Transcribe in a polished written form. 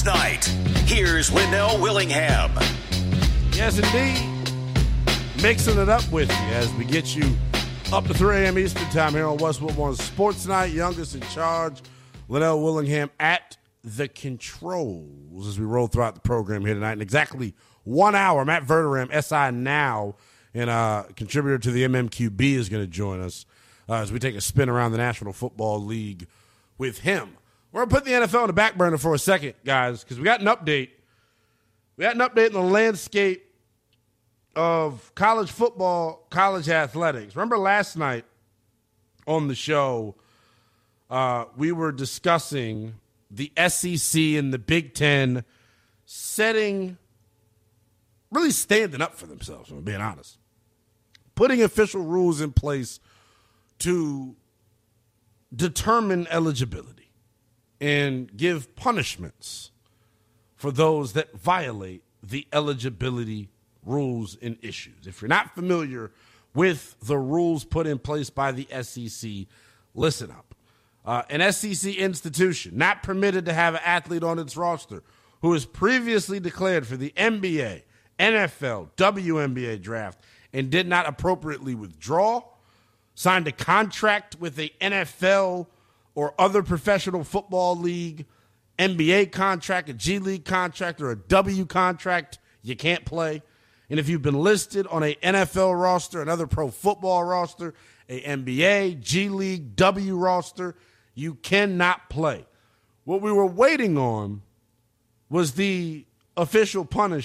Night. Here's Linnell Willingham. Yes, indeed. Mixing it up with you as we get you up to 3 a.m. Eastern time here on Westwood One Sports Night. Youngest in charge, Linnell Willingham at the controls as we roll throughout the program here tonight. In exactly 1 hour, Matt Verderame, SI Now, and contributor to the MMQB, is going to join us as we take a spin around the National Football League with him. We're going to put the NFL on the back burner for a second, guys, because we got an update. We got an update in the landscape of college football, college athletics. Remember last night on the show, we were discussing the SEC and the Big Ten really standing up for themselves, if I'm being honest. Putting official rules in place to determine eligibility and give punishments for those that violate the eligibility rules and issues. If you're not familiar with the rules put in place by the SEC, listen up. An SEC institution not permitted to have an athlete on its roster who is previously declared for the NBA, NFL, WNBA draft and did not appropriately withdraw, signed a contract with a NFL or other professional football league, NBA contract, a G League contract, or a W contract, you can't play. And if you've been listed on a NFL roster, another pro football roster, a NBA, G League, W roster, you cannot play. What we were waiting on was the official punishment